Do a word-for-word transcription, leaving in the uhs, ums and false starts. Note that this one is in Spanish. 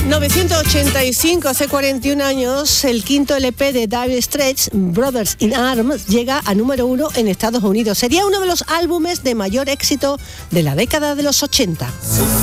novecientos ochenta y cinco, hace cuarenta y un años, el quinto L P de Dire Straits, Brothers in Arms, llega a número uno en Estados Unidos. Sería uno de los álbumes de mayor éxito de la década de los ochenta.